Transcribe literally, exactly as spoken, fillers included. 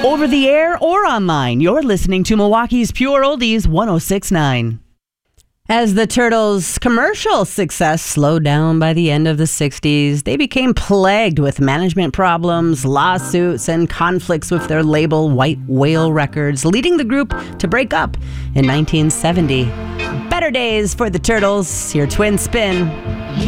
Over the air or online, you're listening to Milwaukee's Pure Oldies one oh six point nine. As the Turtles' commercial success slowed down by the end of the sixties, they became plagued with management problems, lawsuits, and conflicts with their label White Whale Records, leading the group to break up in nineteen seventy. Better days for the Turtles. Your Twin Spin.